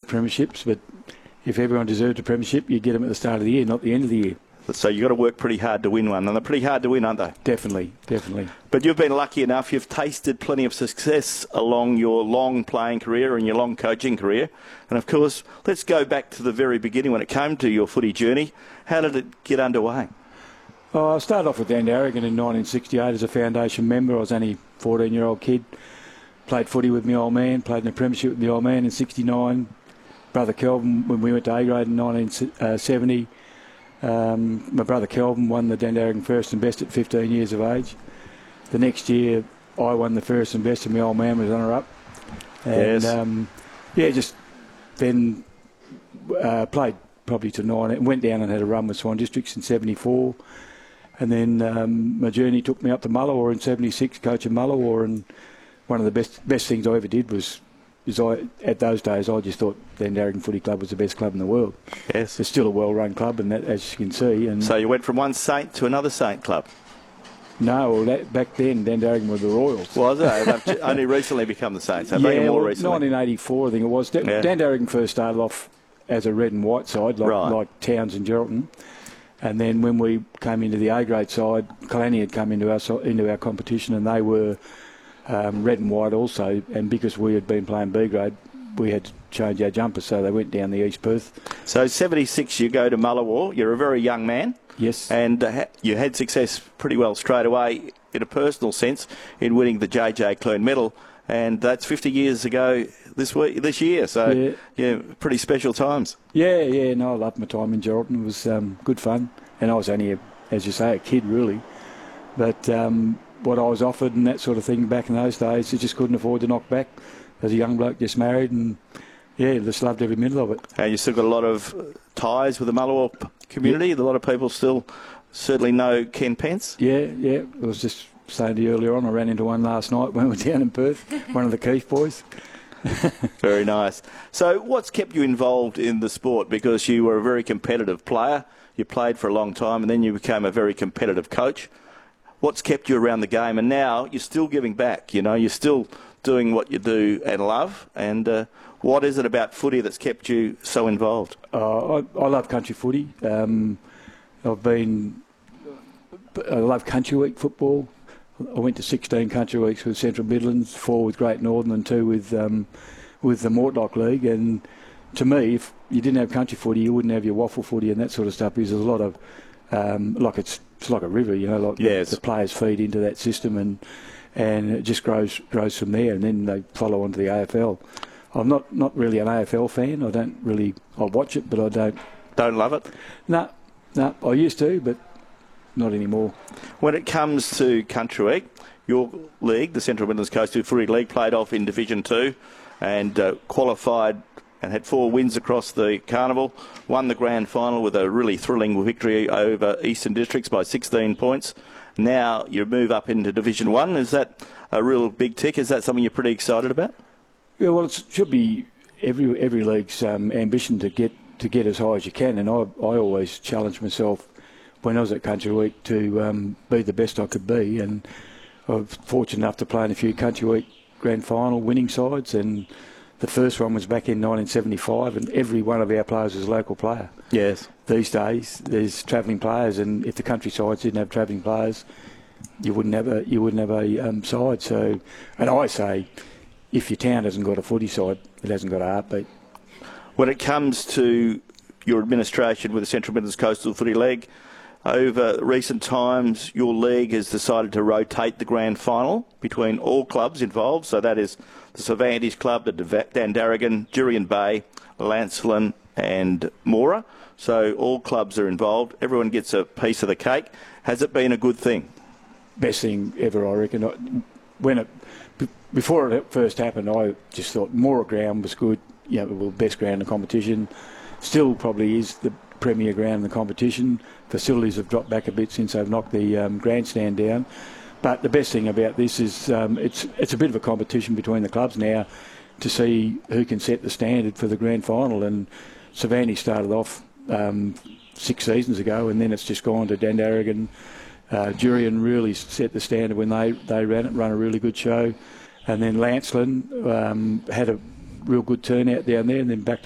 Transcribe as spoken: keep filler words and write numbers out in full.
premierships, but if everyone deserved a premiership, you'd get them at the start of the year, not the end of the year. So you've got to work pretty hard to win one, and they're pretty hard to win, aren't they? Definitely, definitely. But you've been lucky enough, you've tasted plenty of success along your long playing career and your long coaching career. And of course, let's go back to the very beginning when it came to your footy journey. How did it get underway? Oh, I started off with Dandaragan in nineteen sixty-eight as a foundation member. I was only a fourteen-year-old kid. Played footy with my old man, played in the premiership with my old man in sixty-nine. Brother Kelvin, when we went to A-grade in nineteen seventy. Um, my brother Kelvin won the Dandaragan first and best at fifteen years of age. The next year, I won the first and best, and my old man was runner-up. And yes. um, yeah, just then uh, played probably to nine. Went down and had a run with Swan Districts in seventy-four, and then um, my journey took me up to Mullawar in seventy-six, coaching Mullawar, and one of the best best things I ever did was. Is I, at those days, I just thought the Dandaragan Footy Club was the best club in the world. Yes. It's still a well-run club, and that, as you can see. And so you went from one Saint to another Saint club? No, well, that, back then, Dandaragan were the Royals. Was it? They've only recently become the Saints. Have yeah, they more well, recently? nineteen eighty-four, I think it was. D- yeah. Dandaragan first started off as a red and white side, like, right. like Towns and Geraldton. And then when we came into the A-grade side, Kalani had come into our, into our competition, and they were um, red and white also. And because we had been playing B-grade, we had to change our jumpers, so they went down the East Perth. So seventy-six, you go to Mullawar. You're a very young man. Yes. And uh, ha- you had success pretty well straight away, in a personal sense, in winning the J J Clune medal. And that's fifty years ago this week, this year. So, yeah, yeah pretty special times. Yeah, yeah. No, I loved my time in Geraldton. It was um, good fun. And I was only, a, as you say, a kid, really. But um, what I was offered and that sort of thing back in those days, I just couldn't afford to knock back. As a young bloke, just married, and yeah, just loved every minute of it. And you still got a lot of ties with the Mullawar community. Yeah. A lot of people still certainly know Ken Pence. Yeah, yeah. I was just saying to you earlier on, I ran into one last night when we were down in Perth, one of the Keith boys. Very nice. So what's kept you involved in the sport? Because you were a very competitive player. You played for a long time, and then you became a very competitive coach. What's kept you around the game? And now you're still giving back. You know, you're still doing what you do and love. And uh, what is it about footy that's kept you so involved? Uh, I, I love country footy. Um, I've been, I love country week football. I went to sixteen country weeks with Central Midlands, four with Great Northern, and two with um, with the Mortlock League. And to me, if you didn't have country footy, you wouldn't have your waffle footy and that sort of stuff. Because there's a lot of, um, like it's it's like a river, you know, like yes. the, the players feed into that system, and and it just grows grows from there, and then they follow on to the A F L. I'm not, not really an A F L fan. I don't really, I watch it, but I don't. Don't love it? No, no, I used to, but not anymore. When it comes to Country Week, your league, the Central Midlands Coastal Footy League, played off in Division two and uh, qualified and had four wins across the carnival, won the grand final with a really thrilling victory over Eastern Districts by sixteen points. Now you move up into Division one. Is that a real big tick? Is that something you're pretty excited about? Yeah, well, it should be every every league's um, ambition to get to get as high as you can, and I I always challenged myself when I was at Country Week to um, be the best I could be, and I was fortunate enough to play in a few Country Week grand final winning sides, and the first one was back in nineteen seventy-five, and every one of our players was a local player. Yes. These days, there's travelling players, and if the country sides didn't have travelling players, you wouldn't have a you wouldn't have a um, side. So, and I say, if your town hasn't got a footy side, it hasn't got a heartbeat. When it comes to your administration with the Central Midlands Coastal Footy League, over recent times, your league has decided to rotate the grand final between all clubs involved. So that is the Cervantes Club, the Dandaragan, Jurien Bay, Lancelin and Mora. So all clubs are involved. Everyone gets a piece of the cake. Has it been a good thing? Best thing ever, I reckon. When it, before it first happened, I just thought Mora ground was good. You know, well, best ground in the competition. Still probably is the premier ground in the competition. Facilities have dropped back a bit since they've knocked the um, grandstand down. But the best thing about this is um, it's it's a bit of a competition between the clubs now to see who can set the standard for the grand final. And Cervantes started off um, six seasons ago, and then it's just gone to Dandaragan. Uh, Jurien really set the standard when they, they ran it, run a really good show. And then Lancelin um, had a real good turnout down there, and then back to